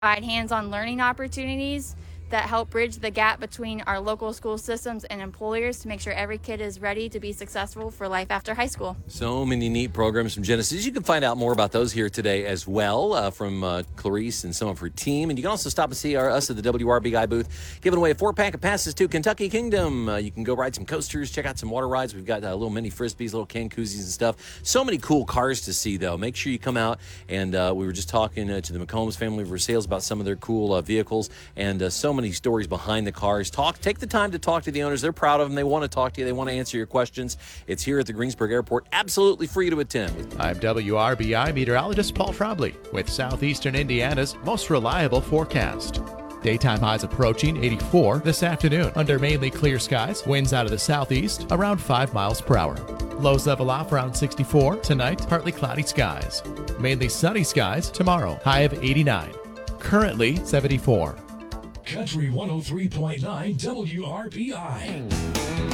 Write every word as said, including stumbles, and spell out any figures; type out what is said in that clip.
provide hands-on learning opportunities that help bridge the gap between our local school systems and employers to make sure every kid is ready to be successful for life after high school. So many neat programs from Genesis. You can find out more about those here today as well uh, from uh, Clarice and some of her team. And you can also stop and see our, us at the W R B I booth, giving away a four-pack of passes to Kentucky Kingdom. Uh, you can go ride some coasters, check out some water rides. We've got uh, little mini Frisbees, little can koozies and stuff. So many cool cars to see, though. Make sure you come out. And uh, we were just talking uh, to the McCombs family for sales about some of their cool uh, vehicles and uh, so many stories behind the cars. Talk, take the time to talk to the owners. They're proud of them. They want to talk to you. They want to answer your questions. It's here at the Greensburg Airport. Absolutely free to attend. I'm W R B I meteorologist Paul Trombley with Southeastern Indiana's most reliable forecast. Daytime highs approaching eighty-four this afternoon under mainly clear skies. Winds out of the southeast around five miles per hour. Lows level off around sixty-four. Tonight, partly cloudy skies. Mainly sunny skies tomorrow. High of eighty-nine. Currently seventy-four. Country one oh three point nine W R B I.